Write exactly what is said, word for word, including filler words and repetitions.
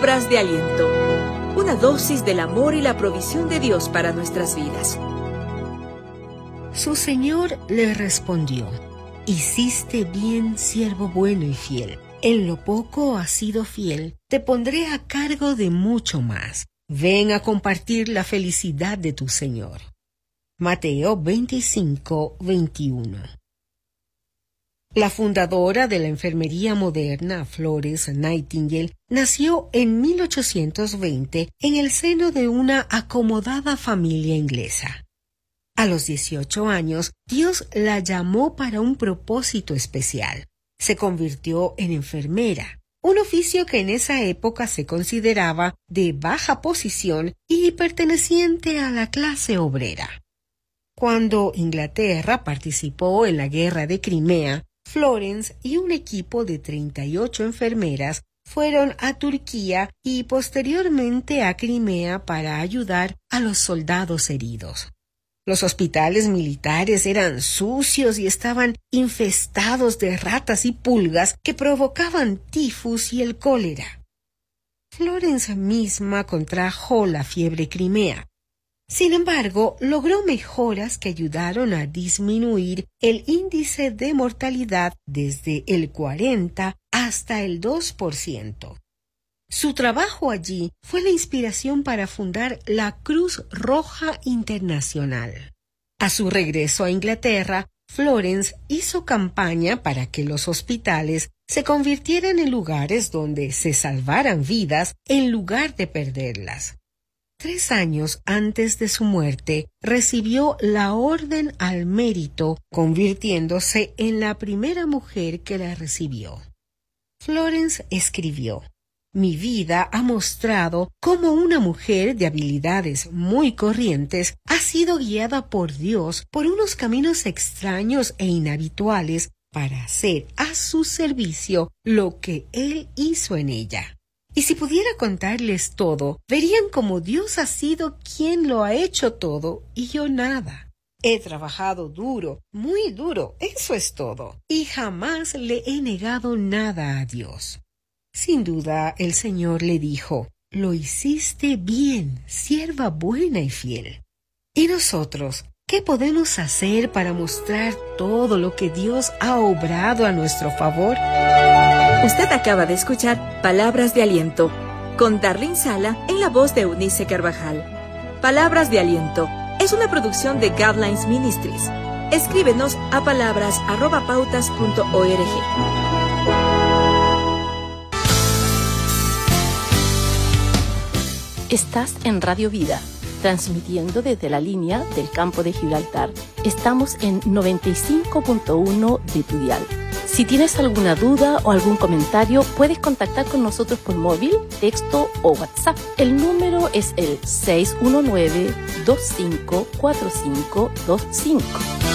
Palabras de aliento. Una dosis del amor y la provisión de Dios para nuestras vidas. Su señor le respondió: Hiciste bien, siervo bueno y fiel. En lo poco has sido fiel, te pondré a cargo de mucho más. Ven a compartir la felicidad de tu señor. Mateo veinticinco, veintiuno. La fundadora de la enfermería moderna, Florence Nightingale, nació en mil ochocientos veinte en el seno de una acomodada familia inglesa. A los dieciocho años, Dios la llamó para un propósito especial. Se convirtió en enfermera, un oficio que en esa época se consideraba de baja posición y perteneciente a la clase obrera. Cuando Inglaterra participó en la guerra de Crimea, Florence y un equipo de treinta y ocho enfermeras fueron a Turquía y posteriormente a Crimea para ayudar a los soldados heridos. Los hospitales militares eran sucios y estaban infestados de ratas y pulgas que provocaban tifus y el cólera. Florence misma contrajo la fiebre crimea. Sin embargo, logró mejoras que ayudaron a disminuir el índice de mortalidad desde el cuarenta hasta el dos por ciento. Su trabajo allí fue la inspiración para fundar la Cruz Roja Internacional. A su regreso a Inglaterra, Florence hizo campaña para que los hospitales se convirtieran en lugares donde se salvaran vidas en lugar de perderlas. Tres años antes de su muerte, recibió la Orden al Mérito, convirtiéndose en la primera mujer que la recibió. Florence escribió: Mi vida ha mostrado cómo una mujer de habilidades muy corrientes ha sido guiada por Dios por unos caminos extraños e inhabituales para hacer a su servicio lo que Él hizo en ella. Y si pudiera contarles todo, verían cómo Dios ha sido quien lo ha hecho todo y yo nada. He trabajado duro, muy duro, eso es todo, y jamás le he negado nada a Dios. Sin duda, el Señor le dijo: Lo hiciste bien, sierva buena y fiel. ¿Y nosotros qué podemos hacer para mostrar todo lo que Dios ha obrado a nuestro favor? Usted acaba de escuchar Palabras de Aliento, con Darlene Sala en la voz de Eunice Carvajal. Palabras de Aliento es una producción de Guidelines Ministries. Escríbenos a palabras arroba pautas punto org. Estás en Radio Vida, transmitiendo desde la línea del campo de Gibraltar. Estamos en noventa y cinco punto uno de tu dial. Si tienes alguna duda o algún comentario, puedes contactar con nosotros por móvil, texto o WhatsApp. El número es el seis uno nueve, dos cinco cuatro cinco dos cinco.